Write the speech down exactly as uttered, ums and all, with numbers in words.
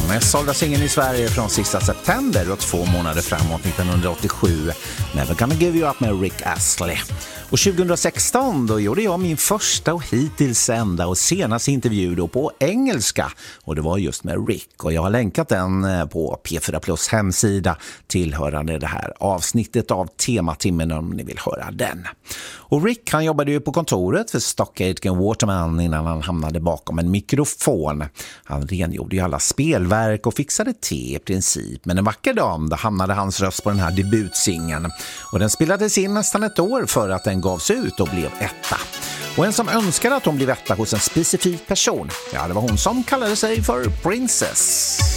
Mest sålda singeln i Sverige från sista september och två månader framåt nittonhundraåttiosju. Never Gonna Give You Up med Rick Astley. Och tjugohundrasexton då gjorde jag min första och hittills enda och senaste intervju då på engelska. Och det var just med Rick. Och jag har länkat den på P fyra Plus hemsida tillhörande det här avsnittet av Tematimmen om ni vill höra den. Och Rick han jobbade ju på kontoret för Stock Aitken Waterman innan han hamnade bakom en mikrofon. Han rengjorde ju alla spelverk och fixade te i princip. Men en vacker dag då hamnade hans röst på den här debutsingen. Och den spelades in nästan ett år för att den gavs ut och blev etta. Och en som önskade att hon blev etta hos en specifik person, ja det var hon som kallade sig för Princess.